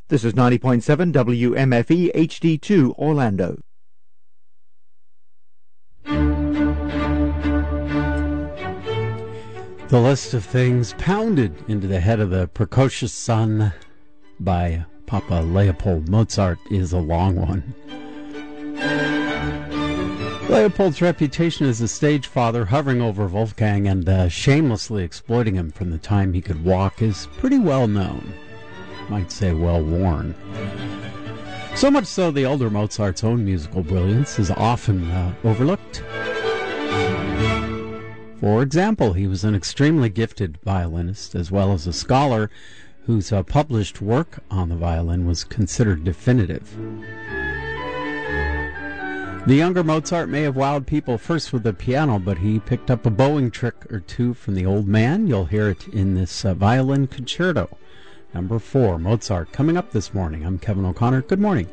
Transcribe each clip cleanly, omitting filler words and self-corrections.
This is 90.7 WMFE HD2 Orlando. The list of things pounded into the head of the precocious son by Papa Leopold Mozart is a long one. Leopold's reputation as a stage father, hovering over Wolfgang and shamelessly exploiting him from the time he could walk, is pretty well known. Might say well worn. So much so the older Mozart's own musical brilliance is often overlooked. For example, he was an extremely gifted violinist as well as a scholar whose published work on the violin was considered definitive. The younger Mozart may have wowed people first with the piano, but he picked up a bowing trick or two from the old man. You'll hear it in this violin concerto. Number 4, Mozart, coming up this morning. I'm Kevin O'Connor. Good morning.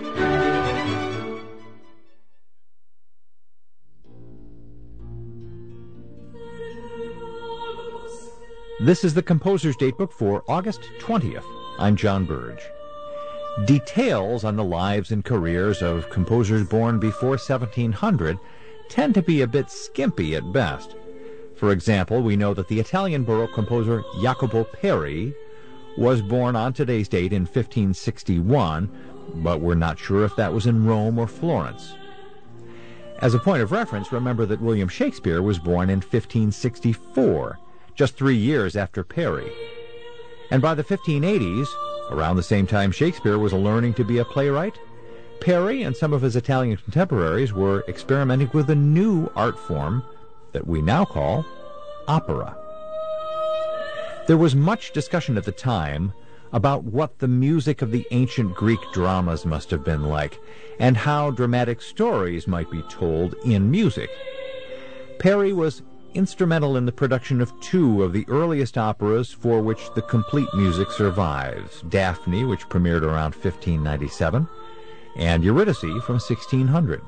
This is the Composer's Datebook for August 20th. I'm John Burge. Details on the lives and careers of composers born before 1700 tend to be a bit skimpy at best. For example, we know that the Italian Baroque composer Jacopo Peri was born on today's date in 1561, but we're not sure if that was in Rome or Florence. As a point of reference, remember that William Shakespeare was born in 1564, just 3 years after Peri. And by the 1580s, around the same time Shakespeare was learning to be a playwright, Peri and some of his Italian contemporaries were experimenting with a new art form that we now call opera. There was much discussion at the time about what the music of the ancient Greek dramas must have been like, and how dramatic stories might be told in music. Peri was instrumental in the production of 2 of the earliest operas for which the complete music survives, Daphne, which premiered around 1597, and Eurydice from 1600.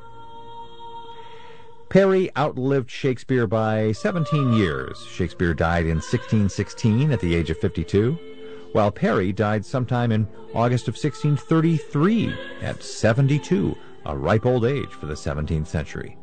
Peri outlived Shakespeare by 17 years. Shakespeare died in 1616 at the age of 52, while Peri died sometime in August of 1633 at 72, a ripe old age for the 17th century.